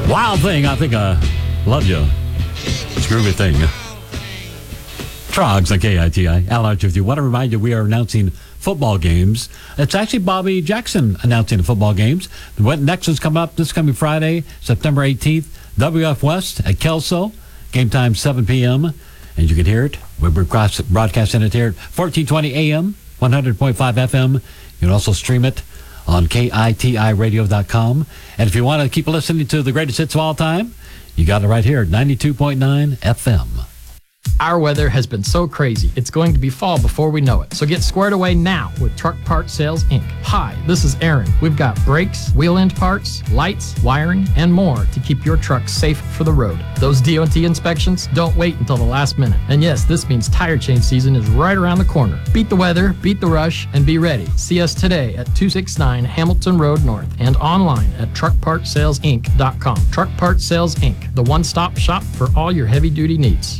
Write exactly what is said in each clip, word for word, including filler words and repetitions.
Wild Thing, I think I love you. Screwy thing. Trogs on K I T I. Al Arch with you. I want to remind you we are announcing football games. It's actually Bobby Jackson announcing the football games. What next is coming up this coming Friday, September eighteenth. W F West at Kelso. Game time seven p.m. And you can hear it. We're broadcasting it here at fourteen twenty A M, one hundred point five F M. You can also stream it on K I T I radio dot com. And if you want to keep listening to the greatest hits of all time, you got it right here at ninety-two point nine F M. Our weather has been so crazy, it's going to be fall before we know it. So get squared away now with Truck Part Sales, Incorporated. Hi, this is Aaron. We've got brakes, wheel end parts, lights, wiring, and more to keep your truck safe for the road. Those D O T inspections, don't wait until the last minute. And yes, this means tire change season is right around the corner. Beat the weather, beat the rush, and be ready. See us today at two sixty-nine Hamilton Road North and online at truck part sales inc dot com. Truck Part Sales, Incorporated, the one-stop shop for all your heavy-duty needs.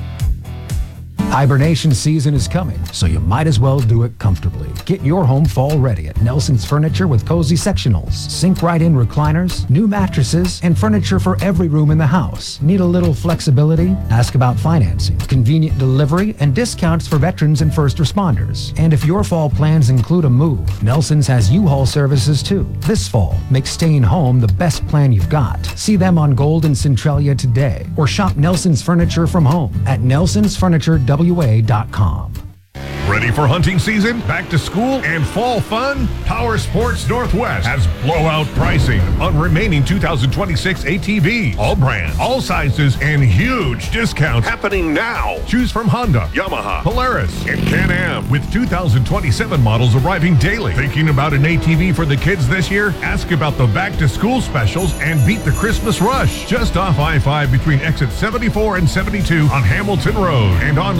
Hibernation season is coming, so you might as well do it comfortably. Get your home fall ready at Nelson's Furniture with cozy sectionals, sink right in recliners, new mattresses, and furniture for every room in the house. Need a little flexibility? Ask about financing, convenient delivery, and discounts for veterans and first responders. And if your fall plans include a move, Nelson's has U-Haul services too. This fall, make staying home the best plan you've got. See them on Gold and Centralia today, or shop Nelson's Furniture from home at nelsons furniture w a dot com. Ready for hunting season, back to school, and fall fun? Power Sports Northwest has blowout pricing on remaining two thousand twenty-six A T Vs. All brands, all sizes, and huge discounts happening now. Choose from Honda, Yamaha, Polaris, and Can-Am with two thousand twenty-seven models arriving daily. Thinking about an A T V for the kids this year? Ask about the back-to-school specials and beat the Christmas rush. Just off I five between exit seventy-four and seventy-two on Hamilton Road and on